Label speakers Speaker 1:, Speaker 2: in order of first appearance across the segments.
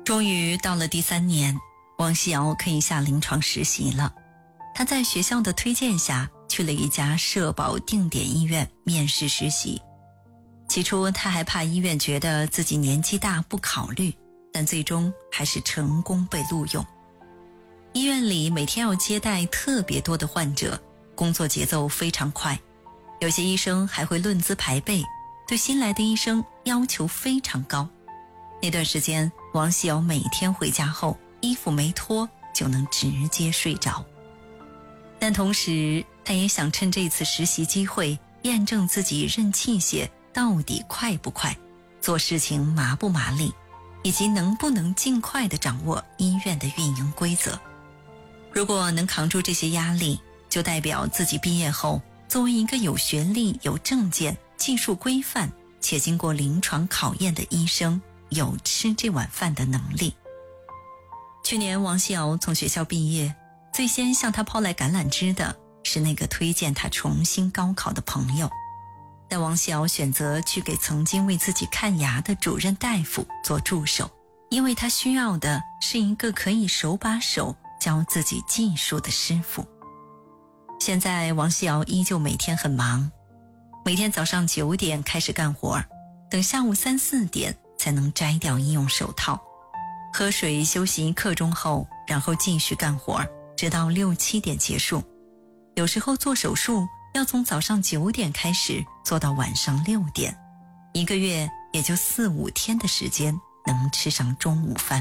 Speaker 1: 终于到了第3年，王希瑶可以下临床实习了。她在学校的推荐下去了一家社保定点医院面试实习。起初她还怕医院觉得自己年纪大不考虑，但最终还是成功被录用。医院里每天要接待特别多的患者，工作节奏非常快，有些医生还会论资排辈，对新来的医生要求非常高。那段时间，王希瑶每天回家后衣服没脱就能直接睡着。但同时她也想趁这次实习机会验证自己认器械到底快不快，做事情麻不麻利，以及能不能尽快地掌握医院的运营规则。如果能扛住这些压力，就代表自己毕业后作为一个有学历、有证件、技术规范且经过临床考验的医生有吃这碗饭的能力。去年王希瑶从学校毕业，最先向她抛来橄榄枝的是那个推荐她重新高考的朋友。但王希瑶选择去给曾经为自己看牙的主任大夫做助手，因为她需要的是一个可以手把手教自己技术的师傅。现在王希瑶依旧每天很忙，每天早上9点开始干活，等下午3、4点才能摘掉医用手套，喝水休息1刻钟后，然后继续干活，直到6、7点结束。有时候做手术要从早上9点开始做到晚上6点，1个月也就4、5天的时间能吃上中午饭。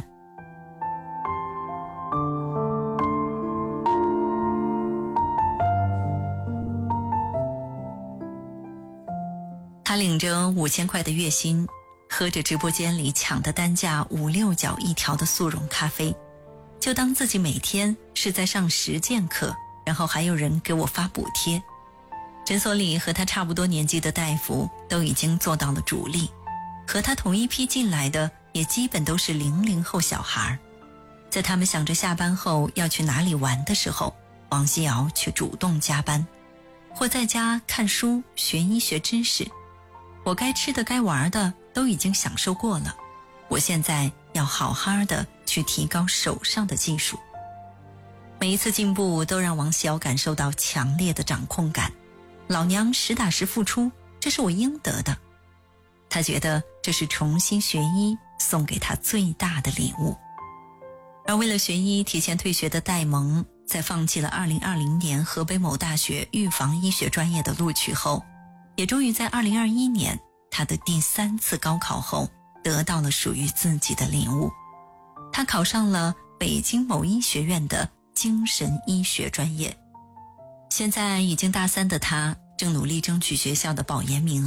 Speaker 1: 他领着5000块的月薪，喝着直播间里抢的单价5、6角一条的速溶咖啡，就当自己每天是在上实践课，然后还有人给我发补贴。诊所里和他差不多年纪的大夫都已经做到了主力，和他同一批进来的也基本都是00后小孩。在他们想着下班后要去哪里玩的时候，王希瑶却主动加班，或在家看书学医学知识。我该吃的该玩的都已经享受过了，我现在要好好的去提高手上的技术。每一次进步都让王希瑶感受到强烈的掌控感，老娘实打实付出，这是我应得的。她觉得这是重新学医送给她最大的礼物。而为了学医提前退学的戴萌，在放弃了2020年河北某大学预防医学专业的录取后，也终于在2021年他的第3次高考后得到了属于自己的礼物。他考上了北京某医学院的精神医学专业。现在已经大3的他正努力争取学校的保研名额。